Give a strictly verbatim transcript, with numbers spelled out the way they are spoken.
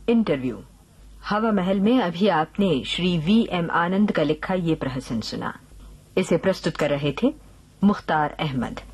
Interview. हवा महल में अभी आपने श्री वी एम आनंद का लिखा ये प्रहसन सुना। इसे प्रस्तुत कर रहे थे मुख्तार अहमद।